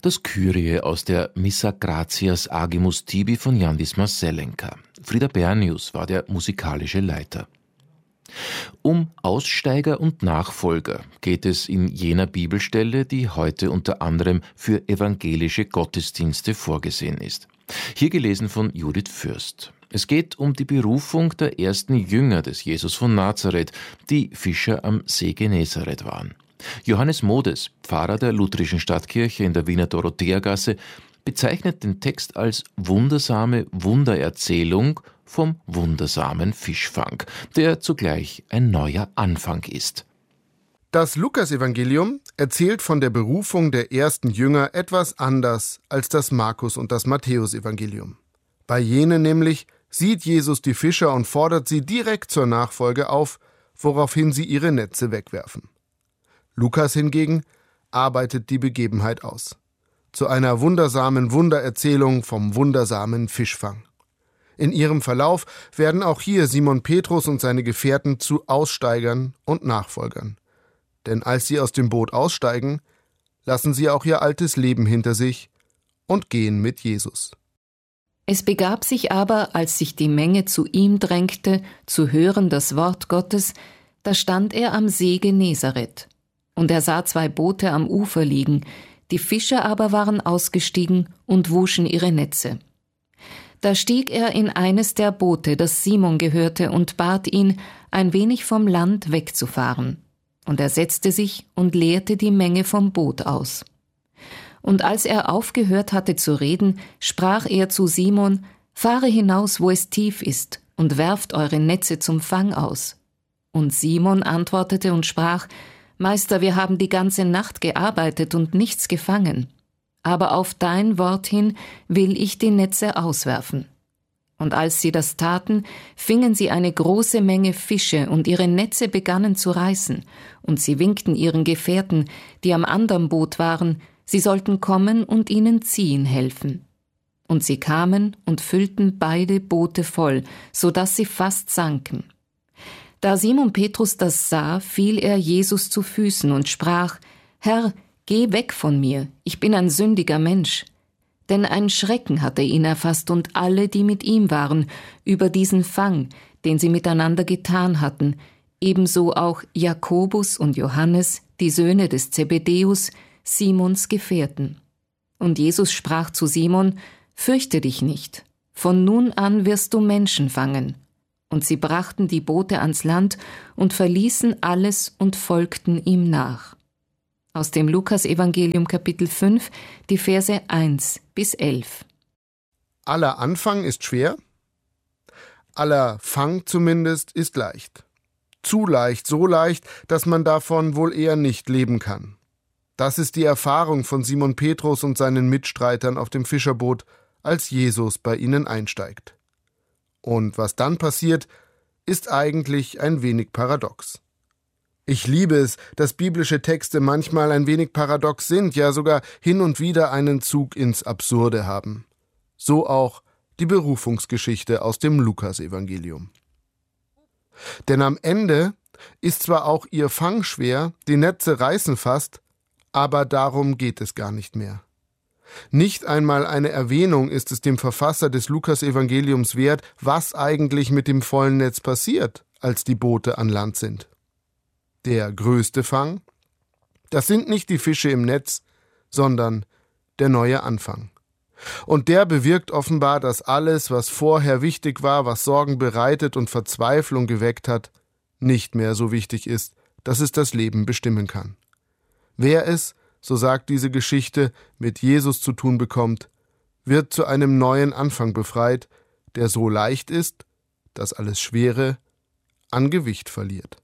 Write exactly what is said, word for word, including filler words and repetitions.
Das Kyrie aus der Missa Gratias Agimus Tibi von Jan Dismar Selenka. Frieder Bernius war der musikalische Leiter. Um Aussteiger und Nachfolger geht es in jener Bibelstelle, die heute unter anderem für evangelische Gottesdienste vorgesehen ist. Hier gelesen von Judith Fürst. Es geht um die Berufung der ersten Jünger des Jesus von Nazareth, die Fischer am See Genezareth waren. Johannes Modes, Pfarrer der lutherischen Stadtkirche in der Wiener Dorotheagasse, bezeichnet den Text als wundersame Wundererzählung vom wundersamen Fischfang, der zugleich ein neuer Anfang ist. Das Lukasevangelium erzählt von der Berufung der ersten Jünger etwas anders als das Markus- und das Matthäusevangelium. Bei jenen nämlich sieht Jesus die Fischer und fordert sie direkt zur Nachfolge auf, woraufhin sie ihre Netze wegwerfen. Lukas hingegen arbeitet die Begebenheit aus. Zu einer wundersamen Wundererzählung vom wundersamen Fischfang. In ihrem Verlauf werden auch hier Simon Petrus und seine Gefährten zu Aussteigern und Nachfolgern. Denn als sie aus dem Boot aussteigen, lassen sie auch ihr altes Leben hinter sich und gehen mit Jesus. Es begab sich aber, als sich die Menge zu ihm drängte, zu hören das Wort Gottes, da stand er am See Genezareth. Und er sah zwei Boote am Ufer liegen, die Fischer aber waren ausgestiegen und wuschen ihre Netze. Da stieg er in eines der Boote, das Simon gehörte, und bat ihn, ein wenig vom Land wegzufahren. Und er setzte sich und leerte die Menge vom Boot aus. Und als er aufgehört hatte zu reden, sprach er zu Simon, »Fahre hinaus, wo es tief ist, und werft eure Netze zum Fang aus.« Und Simon antwortete und sprach, »Meister, wir haben die ganze Nacht gearbeitet und nichts gefangen. Aber auf dein Wort hin will ich die Netze auswerfen.« Und als sie das taten, fingen sie eine große Menge Fische, und ihre Netze begannen zu reißen. Und sie winkten ihren Gefährten, die am anderen Boot waren, sie sollten kommen und ihnen ziehen helfen. Und sie kamen und füllten beide Boote voll, so dass sie fast sanken. Da Simon Petrus das sah, fiel er Jesus zu Füßen und sprach, »Herr, geh weg von mir, ich bin ein sündiger Mensch.« Denn ein Schrecken hatte ihn erfasst und alle, die mit ihm waren, über diesen Fang, den sie miteinander getan hatten, ebenso auch Jakobus und Johannes, die Söhne des Zebedäus, Simons Gefährten. Und Jesus sprach zu Simon, »Fürchte dich nicht, von nun an wirst du Menschen fangen.« Und sie brachten die Boote ans Land und verließen alles und folgten ihm nach. Aus dem Lukas-Evangelium Kapitel fünf, die Verse eins bis elf. Aller Anfang ist schwer, aller Fang zumindest ist leicht. Zu leicht, so leicht, dass man davon wohl eher nicht leben kann. Das ist die Erfahrung von Simon Petrus und seinen Mitstreitern auf dem Fischerboot, als Jesus bei ihnen einsteigt. Und was dann passiert, ist eigentlich ein wenig paradox. Ich liebe es, dass biblische Texte manchmal ein wenig paradox sind, ja sogar hin und wieder einen Zug ins Absurde haben. So auch die Berufungsgeschichte aus dem Lukasevangelium. Denn am Ende ist zwar auch ihr Fang schwer, die Netze reißen fast, aber darum geht es gar nicht mehr. Nicht einmal eine Erwähnung ist es dem Verfasser des Lukasevangeliums wert, was eigentlich mit dem vollen Netz passiert, als die Boote an Land sind. Der größte Fang? Das sind nicht die Fische im Netz, sondern der neue Anfang. Und der bewirkt offenbar, dass alles, was vorher wichtig war, was Sorgen bereitet und Verzweiflung geweckt hat, nicht mehr so wichtig ist, dass es das Leben bestimmen kann. Wer es, so sagt diese Geschichte, mit Jesus zu tun bekommt, wird zu einem neuen Anfang befreit, der so leicht ist, dass alles Schwere an Gewicht verliert.